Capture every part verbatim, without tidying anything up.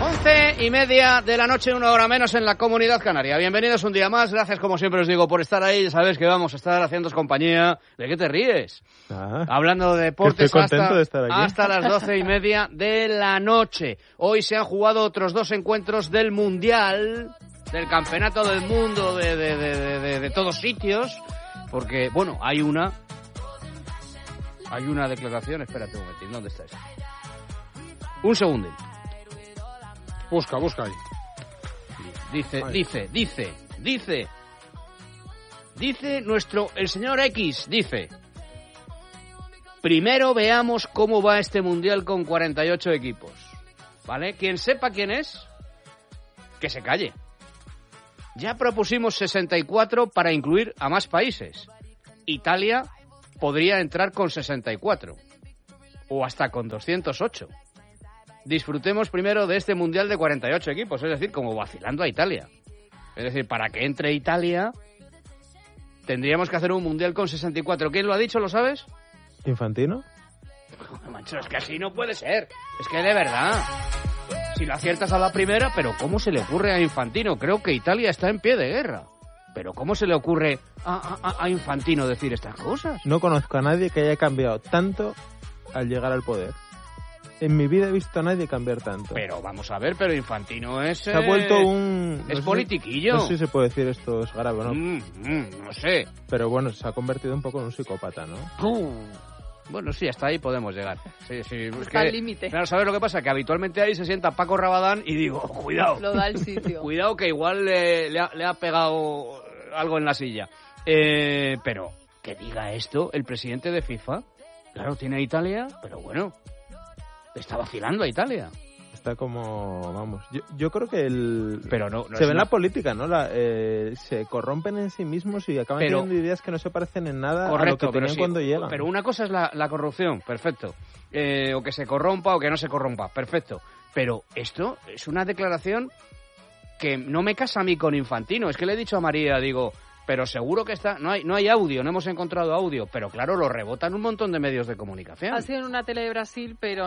once y media de la noche, una hora menos en la Comunidad Canaria. Bienvenidos un día más. Gracias, como siempre os digo, por estar ahí. Ya sabes que vamos a estar haciéndoos compañía. ¿De qué te ríes? Ah, Hablando de deportes estoy contento hasta, de estar aquí. hasta las doce y media de la noche. Hoy se han jugado otros dos encuentros del Mundial, del Campeonato del Mundo, de, de, de, de, de, de todos sitios. Porque, bueno, hay una... Hay una declaración. Espérate un momentín. ¿Dónde está eso? Un segundo. Busca, busca ahí. Dice, Ahí. dice, dice, dice, dice nuestro, el señor X, dice, primero veamos cómo va este Mundial con cuarenta y ocho equipos, ¿vale? Quien sepa quién es, que se calle. Ya propusimos sesenta y cuatro para incluir a más países. Italia podría entrar con sesenta y cuatro, o hasta con doscientos ocho. Disfrutemos primero de este Mundial de cuarenta y ocho equipos, es decir, como vacilando a Italia. Es decir, para que entre Italia, tendríamos que hacer un Mundial con sesenta y cuatro. ¿Quién lo ha dicho, lo sabes? ¿Infantino? Joder, macho, es que así no puede ser. Es que de verdad, si lo aciertas a la primera, pero ¿cómo se le ocurre a Infantino? Creo que Italia está en pie de guerra. Pero ¿cómo se le ocurre a, a, a Infantino decir estas cosas? No conozco a nadie que haya cambiado tanto al llegar al poder. En mi vida he visto a nadie cambiar tanto. Pero vamos a ver, pero Infantino es... Se ha vuelto un... Es no sé, politiquillo. No sé si se puede decir esto es grave o no. Mm, mm, no sé. Pero bueno, se ha convertido un poco en un psicópata, ¿no? Uh, bueno, sí, hasta ahí podemos llegar. Sí, sí, es Está que, al límite. Claro, ¿sabes lo que pasa? Que habitualmente ahí se sienta Paco Rabadán y digo, cuidado. Lo da el sitio. Cuidado que igual le, le, ha, le ha pegado algo en la silla. Eh, pero que diga esto el presidente de FIFA. Claro, tiene a Italia, pero bueno, está vacilando a Italia. Está como, vamos, yo, yo creo que el... Pero no, no se es ve en una- la política, ¿no? La, eh, se corrompen en sí mismos y acaban Pero- teniendo ideas que no se parecen en nada Correcto, a lo que pero tenían sí, cuando llegan. Pero una cosa es la, la corrupción, perfecto. Eh, o que se corrompa o que no se corrompa, perfecto. Pero esto es una declaración que no me casa a mí con Infantino. Es que le he dicho a María, digo, pero seguro que está... No hay, no hay audio, no hemos encontrado audio. Pero claro, lo rebotan un montón de medios de comunicación. Ha sido en una tele de Brasil, pero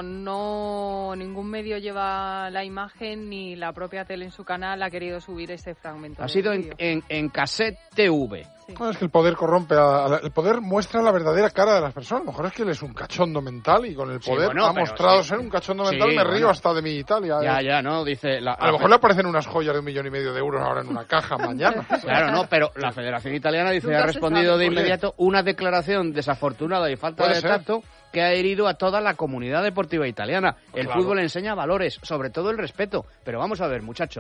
no ningún medio lleva la imagen ni la propia tele en su canal ha querido subir ese fragmento. Ha del sido en, vídeo. en, en Cassette T V. Sí. No, es que el poder corrompe, a, a la- el poder muestra la verdadera cara de las personas. A lo mejor es que él es un cachondo mental y con el Sí, poder bueno, ha pero mostrado sí. ser un cachondo Sí, mental. Me río bueno. hasta de mi Italia. Ya, eh. ya, ¿no? Dice... La, A lo mejor le aparecen unas joyas de un millón y medio de euros ahora en una caja mañana. Claro, no, pero la Federación Italiana dice, Nunca ha se respondido sabe. de inmediato una declaración desafortunada y falta Puede de ser. tacto que ha herido a toda la comunidad deportiva italiana. El Claro. fútbol enseña valores, sobre todo el respeto. Pero vamos a ver, muchacho,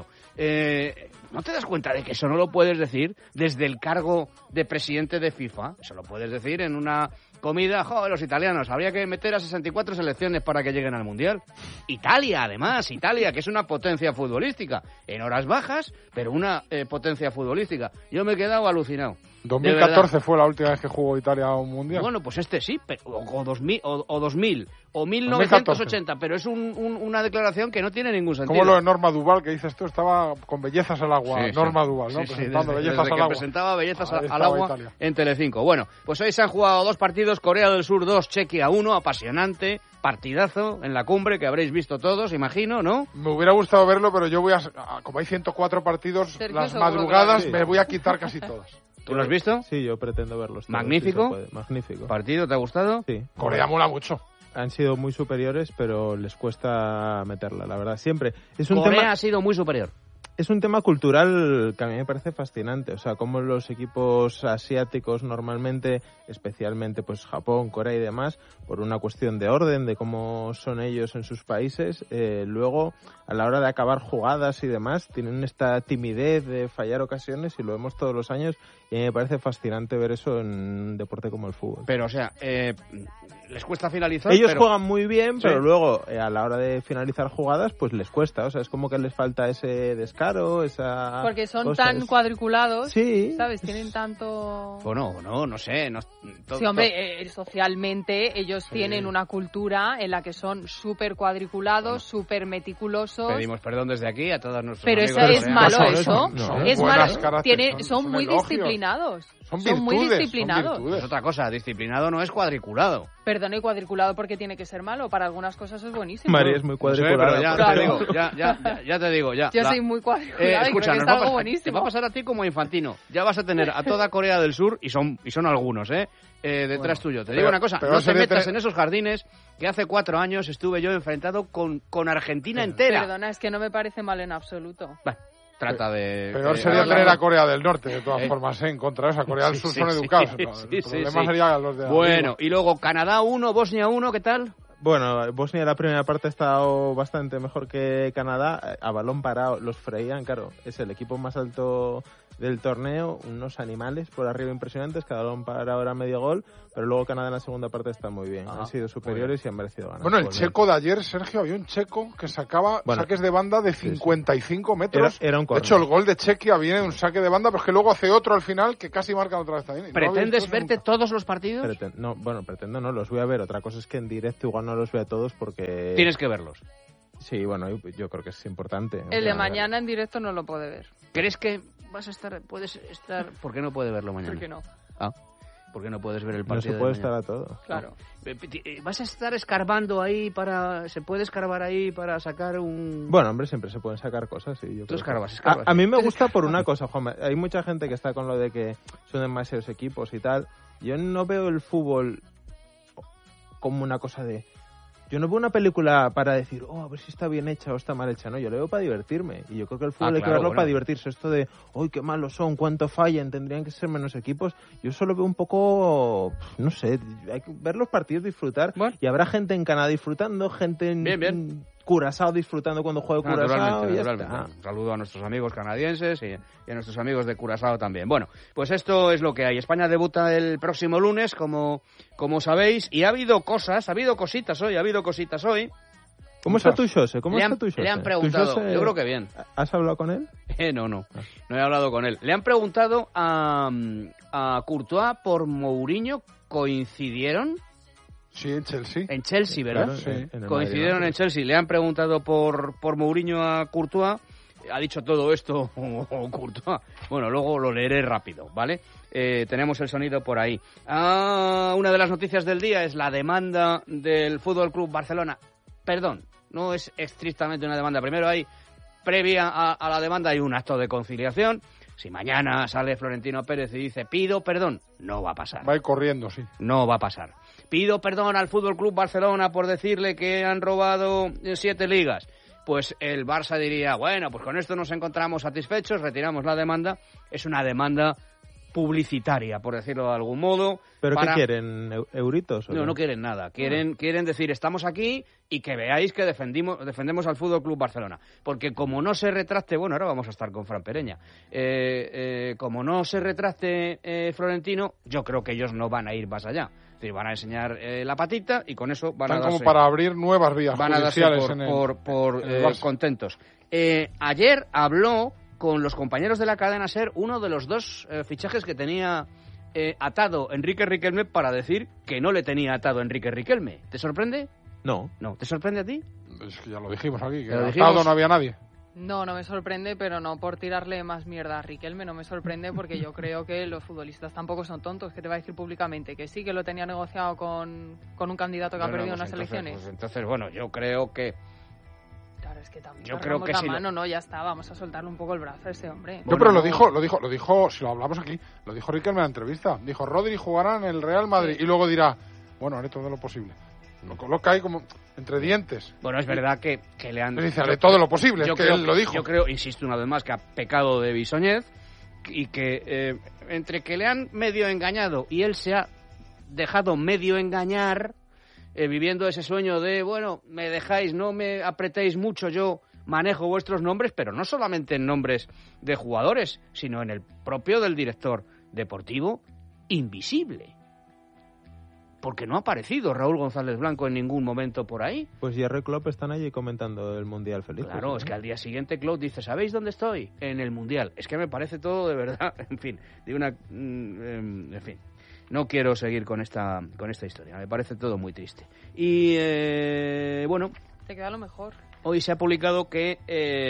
eh, ¿no te das cuenta de que eso no lo puedes decir desde el cargo de presidente de FIFA? Eso lo puedes decir en una comida, joder, los italianos, habría que meter a sesenta y cuatro selecciones para que lleguen al Mundial. Italia, además, Italia, que es una potencia futbolística, en horas bajas, pero una eh, potencia futbolística. Yo me he quedado alucinado. dos De mil verdad. catorce fue la última vez que jugó Italia a un mundial. Bueno, pues este sí, pero, o, o, dos mil, o, o dos mil, o mil dos mil catorce. novecientos ochenta, pero es un, un- una declaración que no tiene ningún sentido. Como lo de Norma Duval, que dices tú, estaba con bellezas al agua. Sí, sí. Norma Duval, ¿no? Sí, sí, Presentando desde- bellezas desde al que agua. presentaba Bellezas Ahí al estaba agua Italia. en Telecinco. Bueno, pues hoy se han jugado dos partidos, Corea del Sur dos, Chequia uno, apasionante, partidazo en la cumbre que habréis visto todos, imagino, ¿no? Me hubiera gustado verlo, pero yo voy a... a- Como hay ciento cuatro partidos, Sergio las seguro que madrugadas lo ha me visto. voy a quitar casi todas. ¿Tú lo has visto? Sí, yo pretendo verlos todos, Magnífico. si se puede. Magnífico. ¿Partido te ha gustado? Sí. Corea mola mucho. Han sido muy superiores, pero les cuesta meterla, la verdad. Siempre. Es un Corea tema... ha sido muy superior. Es un tema cultural que a mí me parece fascinante, o sea, cómo los equipos asiáticos normalmente, especialmente pues Japón, Corea y demás, por una cuestión de orden, de cómo son ellos en sus países, eh, luego a la hora de acabar jugadas y demás, tienen esta timidez de fallar ocasiones y lo vemos todos los años y a mí me parece fascinante ver eso en un deporte como el fútbol. Pero, o sea, eh, les cuesta finalizar. Ellos pero... juegan muy bien, pero Sí. luego eh, a la hora de finalizar jugadas, pues les cuesta. O sea, es como que les falta ese descaro, esa... Porque son cosas. tan cuadriculados, Sí. ¿sabes? Tienen tanto... Bueno, no, no sé. No, to- Sí, hombre, eh, socialmente ellos tienen una cultura en la que son súper cuadriculados, súper meticulosos. Pedimos perdón desde aquí a todos nuestros Pero amigos eso es coreanos. malo, No, eso. no. Es Buenas malo. carácter, Tiene- son- son son muy elogios. disciplinados. Son Son muy virtudes, son disciplinados. virtudes. Es otra cosa, disciplinado no es cuadriculado. Perdón, y cuadriculado porque tiene que ser malo. Para algunas cosas es buenísimo. María es muy cuadriculada. No sé, ya, claro. te digo, ya, ya, ya, ya te digo, ya. Yo La, soy muy cuadriculada eh, y escucha, creo que nos es va a algo pasar- buenísimo. Te va a pasar a ti como Infantino. Ya vas a tener a toda Corea del Sur, y son y son algunos, ¿eh? eh detrás Bueno, tuyo. Te pero- digo una cosa, pero no te sería metas tre- en esos jardines que hace cuatro años estuve yo enfrentado con, con Argentina entera. Perdona, es que no me parece mal en absoluto. Bah, trata de... Peor que- sería habla- tener a Corea del Norte, de todas Eh. formas, ¿eh? En contra de esa. Corea del Sí, Sur sí, son sí, educados. sí, ¿no? sí, El sí, problema sí. sería los de Bueno, arriba. y luego Canadá uno, Bosnia uno, ¿qué tal? Bueno, Bosnia la primera parte ha estado bastante mejor que Canadá. A balón parado los freían, claro. Es el equipo más alto del torneo, unos animales por arriba impresionantes, cada balón parado era medio gol, pero luego Canadá en la segunda parte está muy bien. Ah, han sido superiores y han merecido ganar. Bueno, el Por checo de ayer, Sergio, había un checo que sacaba Bueno, saques de banda de sí, sí. cincuenta y cinco metros. Era- era un de córner. hecho, el gol de Chequia viene de un saque de banda, pero es que luego hace otro al final que casi marca otra vez también. Y no había ¿Pretendes visto eso verte nunca. todos los partidos? Preten- no, bueno, pretendo no, los voy a ver. Otra cosa es que en directo igual no los veo a todos porque... Tienes que verlos. Sí, bueno, yo- yo creo que es importante. O El sea, de mañana en directo no lo puede ver. ¿Crees que vas a estar, puedes estar... ¿Por qué no puede verlo mañana? ¿Por qué no? Ah, ¿por qué no puedes ver el No partido se de puede mañana? estar a todo. Claro. Eh, eh, ¿Vas a estar escarbando ahí para... ¿Se puede escarbar ahí para sacar un...? Bueno, hombre, siempre se pueden sacar cosas. Sí, yo Tú creo que- escarbas, escarbas. A, a mí me gusta por una cosa, Juanma. Hay mucha gente que está con lo de que son demasiados equipos y tal. Yo no veo el fútbol como una cosa de... Yo no veo una película para decir, oh, a ver si está bien hecha o está mal hecha. No, yo lo veo para divertirme. Y yo creo que el fútbol Ah, hay que claro, verlo bueno. para divertirse. Esto de, uy, qué malos son, cuánto fallan, tendrían que ser menos equipos. Yo solo veo un poco, no sé, hay que ver los partidos, disfrutar. Bueno. Y habrá gente en Canadá disfrutando, gente en Bien, bien. Curazao disfrutando cuando juega Curazao. Naturalmente, Y ya naturalmente. está. Un saludo a nuestros amigos canadienses y, y a nuestros amigos de Curazao también. Bueno, pues esto es lo que hay. España debuta el próximo lunes, como, como sabéis, y ha habido cosas, ha habido cositas hoy, ha habido cositas hoy. ¿Cómo está tu Jose? ¿Cómo Le está han, tu Jose? le han ¿Tu preguntado, Jose- yo creo que bien. ¿Has hablado con él? Eh, no, no, no he hablado con él. Le han preguntado a, a Courtois por Mourinho, ¿coincidieron? Sí, en Chelsea. En Chelsea, ¿verdad? Claro, Sí. en- en el Coincidieron Madrid, en Chelsea. Le han preguntado por, por Mourinho a Courtois. Ha dicho todo esto Courtois. Bueno, luego lo leeré rápido, ¿vale? Eh, tenemos el sonido por ahí. Ah, una de las noticias del día es la demanda del F C Barcelona. Perdón, no es estrictamente una demanda. Primero hay, previa a, a la demanda, hay un acto de conciliación. Si mañana sale Florentino Pérez y dice pido perdón, no va a pasar. Va a ir corriendo, sí. No va a pasar. Pido perdón al F C Barcelona por decirle que han robado siete ligas. Pues el Barça diría, bueno, pues con esto nos encontramos satisfechos, retiramos la demanda. Es una demanda publicitaria, por decirlo de algún modo. ¿Pero para- qué quieren? ¿Eu- ¿Euritos? o No, qué? no quieren nada. Quieren, quieren decir, estamos aquí y que veáis que defendimos, defendemos al F C Barcelona. Porque como no se retracte, bueno, ahora vamos a estar con Fran Pereña, eh, eh, como no se retracte eh, Florentino, yo creo que ellos no van a ir más allá. Es decir, van a enseñar eh, la patita y con eso van Están a darse, como para abrir nuevas vías van a darse judiciales por, en el... por, por, en el eh, Barça. contentos. Eh, ayer habló con los compañeros de la cadena SER uno de los dos eh, fichajes que tenía eh, atado Enrique Riquelme para decir que no le tenía atado Enrique Riquelme. ¿Te sorprende? No. No. ¿Te sorprende a ti? Es que ya lo dijimos aquí, que Ya lo atado dijimos. no había nadie. No, no me sorprende, pero no por tirarle más mierda a Riquelme, no me sorprende porque yo creo que los futbolistas tampoco son tontos, que te va a decir públicamente que sí, que lo tenía negociado con, con un candidato que ha Bueno, perdido pues unas entonces, elecciones. pues entonces, bueno, yo creo que... Claro, es que también yo cargamos creo que la sí lo- mano, no, ya está, vamos a soltarle un poco el brazo a ese hombre. No, Bueno, pero lo no. dijo, lo dijo, lo dijo, si lo hablamos aquí, lo dijo Riquelme en la entrevista. Dijo, Rodri jugará en el Real Madrid. Sí. Y luego dirá, bueno, haré todo lo posible. Lo coloca ahí como entre dientes. Bueno, es verdad que, que le han... Le dice, haré todo lo posible, yo es que creo él lo dijo. Yo creo, insisto una vez más, que ha pecado de bisoñez y que eh, entre que le han medio engañado y él se ha dejado medio engañar, eh, viviendo ese sueño de, bueno, me dejáis, no me apretéis mucho, yo manejo vuestros nombres, pero no solamente en nombres de jugadores, sino en el propio del director deportivo, invisible. Porque no ha aparecido Raúl González Blanco en ningún momento por ahí. Pues Jerry Klopp están allí comentando el Mundial feliz. Claro, es que al día siguiente Klopp dice, ¿sabéis dónde estoy? En el Mundial. Es que me parece todo de verdad, en fin, de una... mm, em, en fin, no quiero seguir con esta con esta historia, me parece todo muy triste. Y, eh, bueno, Te queda lo mejor. hoy se ha publicado que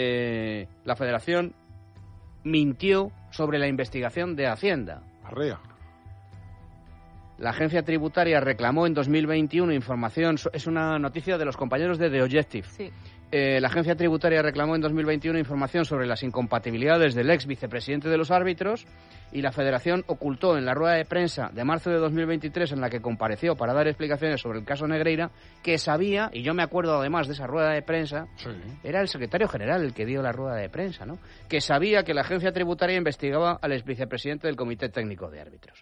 eh, la Federación mintió sobre la investigación de Hacienda. Arrea. La agencia tributaria reclamó en dos mil veintiuno información, es una noticia de los compañeros de The Objective. Sí. Eh, la agencia tributaria reclamó en dos mil veintiuno información sobre las incompatibilidades del ex vicepresidente de los árbitros y la Federación ocultó en la rueda de prensa de marzo de dos mil veintitrés en la que compareció para dar explicaciones sobre el caso Negreira que sabía, y yo me acuerdo además de esa rueda de prensa, sí. Era el secretario general el que dio la rueda de prensa, ¿no? Que sabía que la agencia tributaria investigaba al ex vicepresidente del Comité Técnico de Árbitros.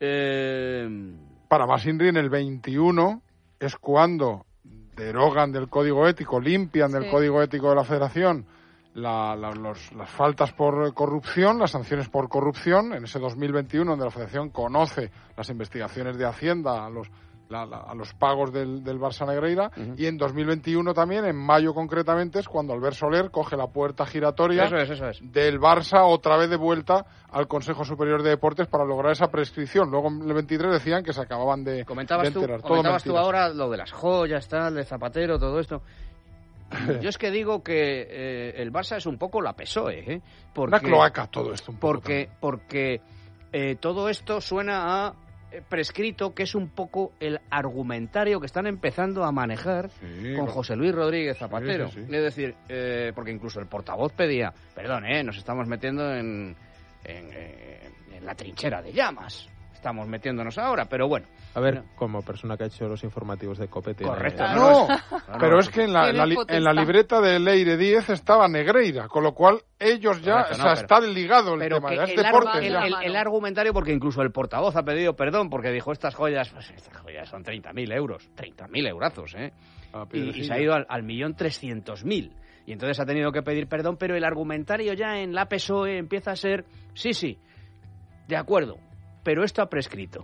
Eh... Para más Inri, en el veintiuno es cuando derogan del código ético, limpian del sí. código ético de la Federación la, la, los, las faltas por corrupción, las sanciones por corrupción, en ese dos mil veintiuno donde la Federación conoce las investigaciones de Hacienda a los, la, la, a los pagos del, del Barça Negreira, uh-huh. y en dos mil veintiuno también, en mayo concretamente, es cuando Albert Soler coge la puerta giratoria eso es, eso es. del Barça otra vez de vuelta al Consejo Superior de Deportes para lograr esa prescripción. Luego en el veintitrés decían que se acababan de, comentabas de enterar. Tú, comentabas tú ahora lo de las joyas, tal, de Zapatero, todo esto. Yo es que digo que eh, el Barça es un poco la P S O E, ¿eh? Porque, una cloaca todo esto. Un poco porque también. porque eh, todo esto suena a prescrito, que es un poco el argumentario que están empezando a manejar sí, con José Luis Rodríguez Zapatero. Sí, sí, sí. Es decir, eh, porque incluso el portavoz pedía, perdón, eh, nos estamos metiendo en, en, en la trinchera de llamas. Estamos metiéndonos ahora, pero bueno. A ver, no. como persona que ha hecho los informativos de COPE... Tiene... Correcto. Eh, no, no, no, pero no, es que en la, en, la, en la libreta de Leire diez estaba Negreira, con lo cual ellos ya... Correcto, o sea, no, pero, está ligado el tema, ya es el deporte. El, el, el argumentario, porque incluso el portavoz ha pedido perdón, porque dijo, estas joyas, pues estas joyas son treinta mil euros, treinta mil eurazos, ¿eh? Ah, y, y se ha ido al, al millón trescientos mil. Y entonces ha tenido que pedir perdón, pero el argumentario ya en la P S O E empieza a ser, sí, sí, de acuerdo, pero esto ha prescrito.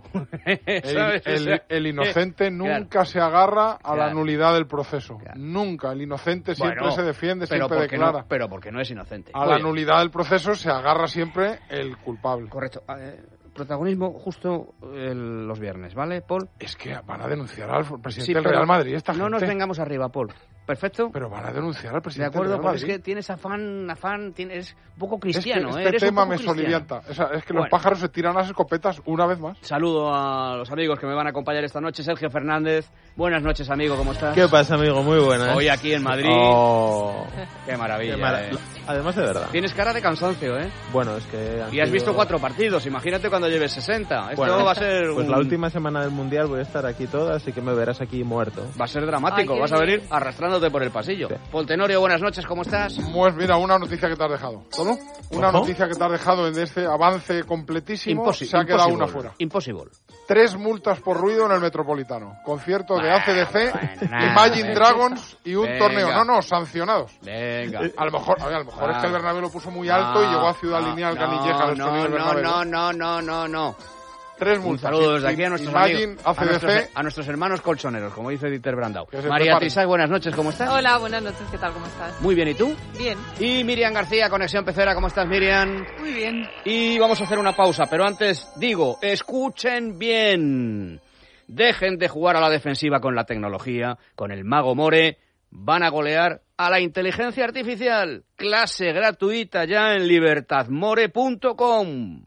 el, el, el inocente nunca claro. se agarra a claro. la nulidad del proceso. Claro. Nunca. El inocente siempre bueno, se defiende, pero siempre declara. No, pero porque no es inocente. A Oye. la nulidad del proceso se agarra siempre el culpable. Correcto. Eh, protagonismo justo el, los viernes, ¿vale, Paul? Es que van a denunciar al presidente sí, del Real Madrid. Esta no gente. nos vengamos arriba, Paul. Perfecto. Pero van a denunciar al presidente de acuerdo, del Real Madrid. Porque es que tienes afán, afán, tienes un poco cristiano. Es que ¿eh? este Eres tema un poco me solivianta. O sea, es que bueno. los pájaros se tiran las escopetas una vez más. Saludo a los amigos que me van a acompañar esta noche. Sergio Fernández. Buenas noches, amigo, ¿cómo estás? ¿Qué pasa, amigo? Muy buenas. Hoy aquí en Madrid. Oh. Qué maravilla. Qué mar... eh. Además de verdad. Tienes cara de cansancio, ¿eh? Bueno, es que... Y has sido... visto cuatro partidos. Imagínate cuando lleves sesenta. Esto bueno, va a ser Pues un... la última semana del Mundial voy a estar aquí toda, así que me verás aquí muerto. Va a ser dramático. Ay, Vas a venir arrastrándote por el pasillo. Sí. Paul Tenorio, buenas noches, ¿cómo estás? Pues mira, una noticia que te has dejado. ¿Todo? Una ¿Ojo? noticia que te has dejado en este avance completísimo. Imposi- se ha quedado impossible. una fuera. Imposible. Tres multas por ruido en el Metropolitano. Concierto bueno, de A C D C, bueno, Imagine venga. Dragons y un Venga. torneo. No, no, sancionados. Venga. A lo mejor, a, ver, a lo mejor ah. es que el Bernabéu lo puso muy alto no, y llegó a Ciudad no, Lineal no, Canilleja del no, sonido del no, Bernabéu. no, no, no, no, no. Tres Un multas. saludo desde aquí a nuestros Imagine, amigos, A C a D C. nuestros, a nuestros hermanos colchoneros, como dice Dieter Brandau. Que se María preparen. Trisac, buenas noches, ¿cómo estás? Hola, buenas noches, ¿qué tal? ¿Cómo estás? Muy bien, ¿y tú? Bien. Y Miriam García, Conexión Pecera, ¿cómo estás, Miriam? Muy bien. Y vamos a hacer una pausa, pero antes digo, escuchen bien. Dejen de jugar a la defensiva con la tecnología, con el Mago More. Van a golear a la inteligencia artificial. Clase gratuita ya en libertad more punto com.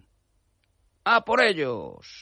¡A por ellos!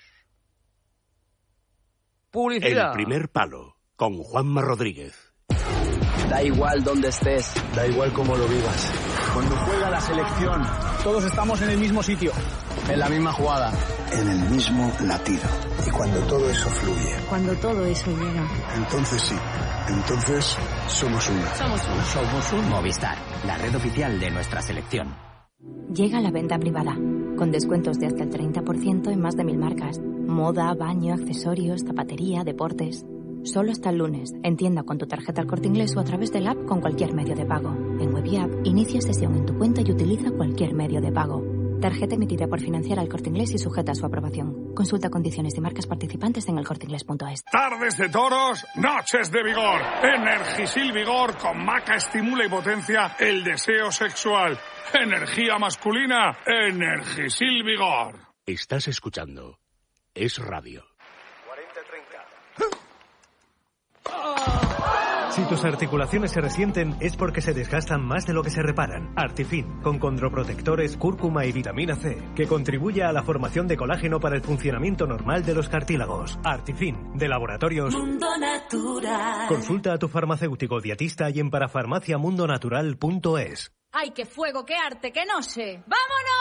Publicidad. El primer palo, con Juanma Rodríguez. Da igual dónde estés, da igual cómo lo vivas. Cuando juega la selección, todos estamos en el mismo sitio, en la misma jugada, en el mismo latido. Y cuando todo eso fluye, cuando todo eso llega, entonces sí, entonces somos una. Somos una. Somos un Movistar, la red oficial de nuestra selección. Llega la venta privada, con descuentos de hasta el treinta por ciento en más de mil marcas. Moda, baño, accesorios, zapatería, deportes. Solo hasta el lunes, en tienda con tu tarjeta El Corte Inglés o a través del app con cualquier medio de pago. En Web y App, inicia sesión en tu cuenta y utiliza cualquier medio de pago. Tarjeta emitida por Financiera El Corte Inglés y sujeta a su aprobación. Consulta condiciones y marcas participantes en el corte inglés punto es. Tardes de toros, noches de vigor. Energisil Vigor con maca estimula y potencia el deseo sexual. Energía masculina, Energisil Vigor. Estás escuchando Es Radio. Si Si tus articulaciones se resienten es porque se desgastan más de lo que se reparan. Artifin, con condroprotectores, cúrcuma y vitamina C, que contribuye a la formación de colágeno para el funcionamiento normal de los cartílagos. Artifin, de Laboratorios Mundo Natural. Consulta a tu farmacéutico dietista y en parafarmaciamundonatural punto es. ¡Ay, qué fuego, qué arte, qué no sé! ¡Vámonos!